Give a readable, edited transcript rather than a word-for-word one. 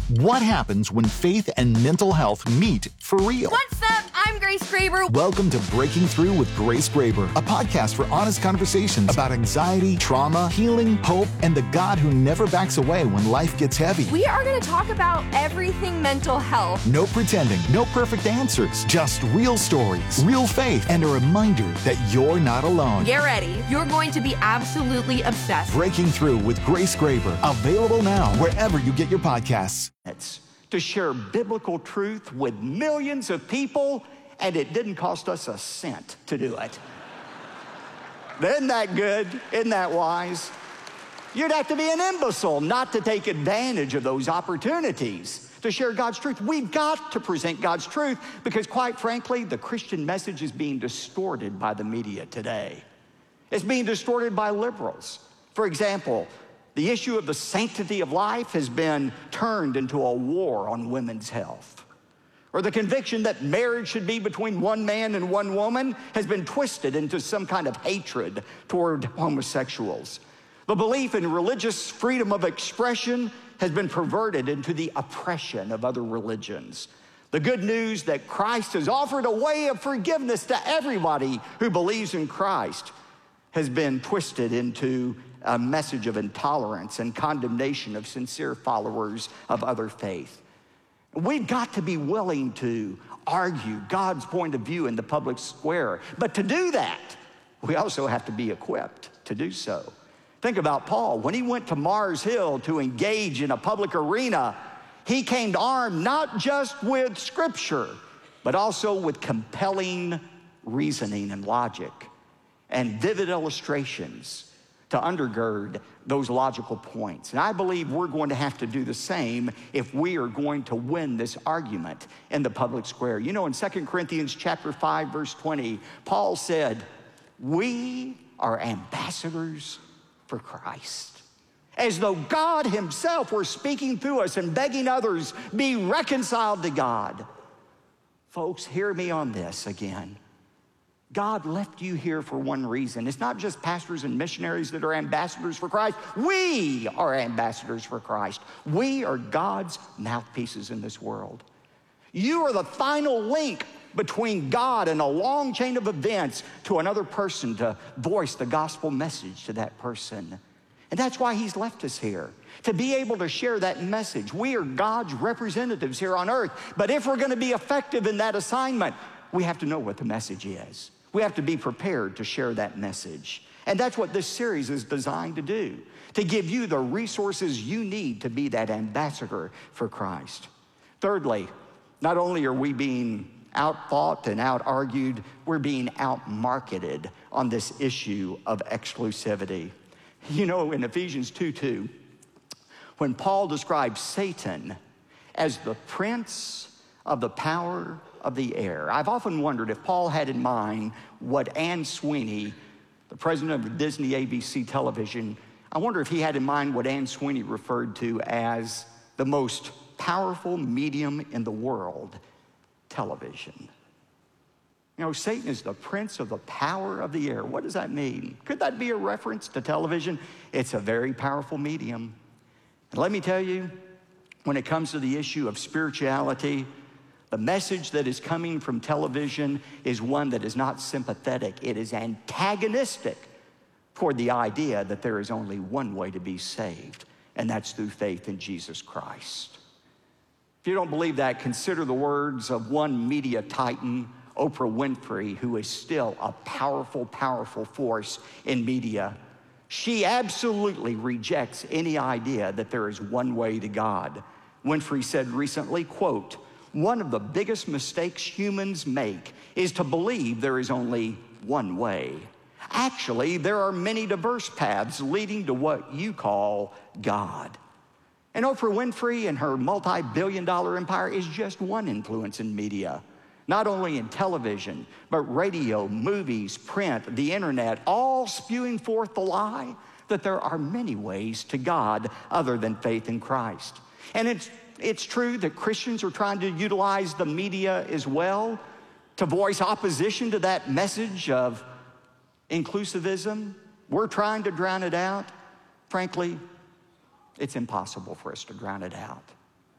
What happens when faith and mental health meet for real? What's up? I'm Grace Graber. Welcome to Breaking Through with Grace Graber, a podcast for honest conversations about anxiety, trauma, healing, hope, and the God who never backs away when life gets heavy. We are going to talk about everything mental health. No pretending, no perfect answers, just real stories, real faith, and a reminder that you're not alone. Get ready. You're going to be absolutely obsessed. Breaking Through with Grace Graber, available now wherever you get your podcasts. To share biblical truth with millions of people, and it didn't cost us a cent to do it. Isn't that good? Isn't that wise? You'd have to be an imbecile not to take advantage of those opportunities to share God's truth. We've got to present God's truth because, quite frankly, the Christian message is being distorted by the media today. It's being distorted by liberals. For example, the issue of the sanctity of life has been turned into a war on women's health. Or the conviction that marriage should be between one man and one woman has been twisted into some kind of hatred toward homosexuals. The belief in religious freedom of expression has been perverted into the oppression of other religions. The good news that Christ has offered a way of forgiveness to everybody who believes in Christ has been twisted into a message of intolerance and condemnation of sincere followers of other faith. We've got to be willing to argue God's point of view in the public square. But to do that, we also have to be equipped to do so. Think about Paul. When he went to Mars Hill to engage in a public arena, he came armed not just with scripture, but also with compelling reasoning and logic and vivid illustrations to undergird those logical points. And I believe we're going to have to do the same if we are going to win this argument in the public square. You know, in 2 Corinthians chapter 5, verse 20, Paul said, we are ambassadors for Christ. As though God himself were speaking through us and begging others be reconciled to God. Folks, hear me on this again. God left you here for one reason. It's not just pastors and missionaries that are ambassadors for Christ. We are ambassadors for Christ. We are God's mouthpieces in this world. You are the final link between God and a long chain of events to another person to voice the gospel message to that person. And that's why he's left us here, to be able to share that message. We are God's representatives here on earth. But if we're going to be effective in that assignment, we have to know what the message is. We have to be prepared to share that message. And that's what this series is designed to do, to give you the resources you need to be that ambassador for Christ. Thirdly, not only are we being out-fought and out-argued, we're being out-marketed on this issue of exclusivity. You know, in Ephesians 2:2, when Paul describes Satan as the prince of the power of the air, I've often wondered if Paul had in mind what Anne Sweeney, the president of Disney ABC television, I wonder if he had in mind what Anne Sweeney referred to as the most powerful medium in the world, television. You know, Satan is the prince of the power of the air. What does that mean? Could that be a reference to television? It's a very powerful medium. And let me tell you, when it comes to the issue of spirituality, the message that is coming from television is one that is not sympathetic. It is antagonistic toward the idea that there is only one way to be saved, and that's through faith in Jesus Christ. If you don't believe that, consider the words of one media titan, Oprah Winfrey, who is still a powerful, powerful force in media. She absolutely rejects any idea that there is one way to God. Winfrey said recently, quote, one of the biggest mistakes humans make is to believe there is only one way. Actually, there are many diverse paths leading to what you call God. And Oprah Winfrey and her multi-billion-dollar empire is just one influence in media. Not only in television, but radio, movies, print, the internet, all spewing forth the lie that there are many ways to God other than faith in Christ. And it's true that Christians are trying to utilize the media as well to voice opposition to that message of inclusivism. We're trying to drown it out. Frankly, it's impossible for us to drown it out.